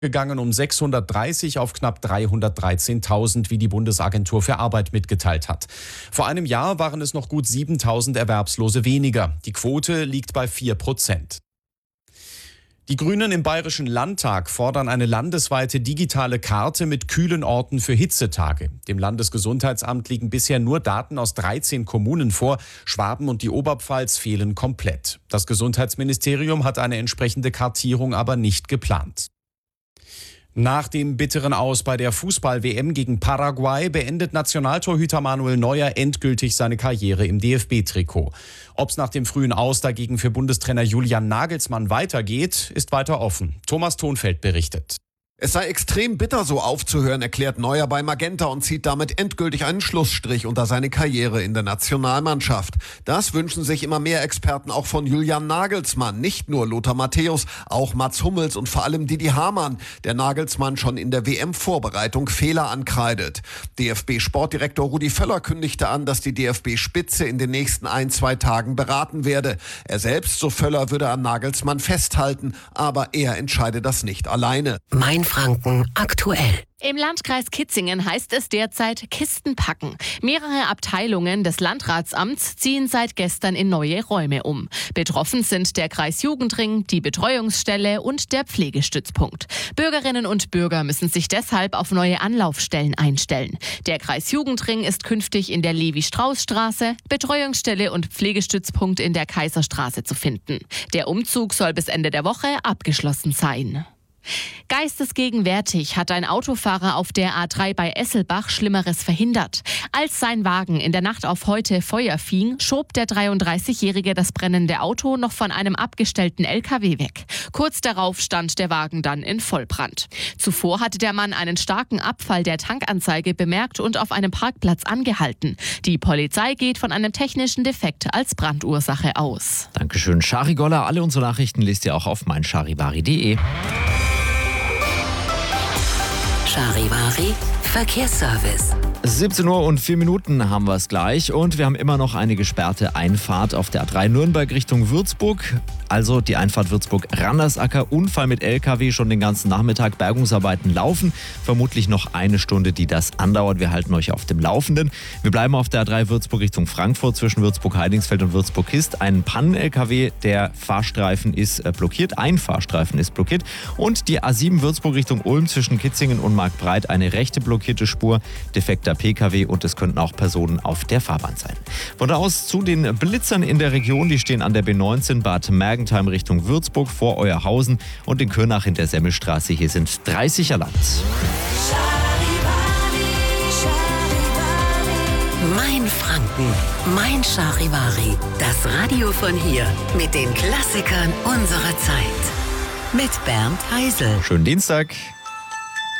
gegangen um 630 auf knapp 313.000, wie die Bundesagentur für Arbeit mitgeteilt hat. Vor einem Jahr waren es noch gut 7.000 Erwerbslose weniger. Die Quote liegt bei 4%. Die Grünen im Bayerischen Landtag fordern eine landesweite digitale Karte mit kühlen Orten für Hitzetage. Dem Landesgesundheitsamt liegen bisher nur Daten aus 13 Kommunen vor. Schwaben und die Oberpfalz fehlen komplett. Das Gesundheitsministerium hat eine entsprechende Kartierung aber nicht geplant. Nach dem bitteren Aus bei der Fußball-WM gegen Paraguay beendet Nationaltorhüter Manuel Neuer endgültig seine Karriere im DFB-Trikot. Ob es nach dem frühen Aus dagegen für Bundestrainer Julian Nagelsmann weitergeht, ist weiter offen. Thomas Thonfeld berichtet. Es sei extrem bitter, so aufzuhören, erklärt Neuer bei Magenta und zieht damit endgültig einen Schlussstrich unter seine Karriere in der Nationalmannschaft. Das wünschen sich immer mehr Experten auch von Julian Nagelsmann. Nicht nur Lothar Matthäus, auch Mats Hummels und vor allem Didi Hamann, der Nagelsmann schon in der WM-Vorbereitung Fehler ankreidet. DFB-Sportdirektor Rudi Völler kündigte an, dass die DFB-Spitze in den nächsten 1-2 Tagen beraten werde. Er selbst, so Völler, würde an Nagelsmann festhalten, aber er entscheide das nicht alleine. Franken aktuell. Im Landkreis Kitzingen heißt es derzeit Kisten packen. Mehrere Abteilungen des Landratsamts ziehen seit gestern in neue Räume um. Betroffen sind der Kreis Jugendring, die Betreuungsstelle und der Pflegestützpunkt. Bürgerinnen und Bürger müssen sich deshalb auf neue Anlaufstellen einstellen. Der Kreis Jugendring ist künftig in der Levi-Strauß-Straße, Betreuungsstelle und Pflegestützpunkt in der Kaiserstraße zu finden. Der Umzug soll bis Ende der Woche abgeschlossen sein. Geistesgegenwärtig hat ein Autofahrer auf der A3 bei Esselbach Schlimmeres verhindert. Als sein Wagen in der Nacht auf heute Feuer fing, schob der 33-Jährige das brennende Auto noch von einem abgestellten LKW weg. Kurz darauf stand der Wagen dann in Vollbrand. Zuvor hatte der Mann einen starken Abfall der Tankanzeige bemerkt und auf einem Parkplatz angehalten. Die Polizei geht von einem technischen Defekt als Brandursache aus. Dankeschön, Shari Goller. Alle unsere Nachrichten lest ihr auch auf meincharivari.de. Charivari Verkehrsservice. 17 Uhr und 4 Minuten haben wir es gleich und wir haben immer noch eine gesperrte Einfahrt auf der A3 Nürnberg Richtung Würzburg. Also die Einfahrt Würzburg-Randersacker, Unfall mit LKW schon den ganzen Nachmittag, Bergungsarbeiten laufen. Vermutlich noch eine Stunde, die das andauert. Wir halten euch auf dem Laufenden. Wir bleiben auf der A3 Würzburg Richtung Frankfurt zwischen Würzburg-Heidingsfeld und Würzburg-Hist. Ein Pannen-LKW, der Fahrstreifen ist blockiert. Ein Fahrstreifen ist blockiert. Und die A7 Würzburg Richtung Ulm zwischen Kitzingen und Marktbreit, eine rechte blockierte Spur, defekter PKW und es könnten auch Personen auf der Fahrbahn sein. Von da aus zu den Blitzern in der Region, die stehen an der B19 Bad Mergentheim Richtung Würzburg vor Euerhausen und in Kürnach in der Semmelstraße. Hier sind 30 Land. Mein Franken, mein Charivari. Das Radio von hier mit den Klassikern unserer Zeit. Mit Bernd Heisel. Schönen Dienstag.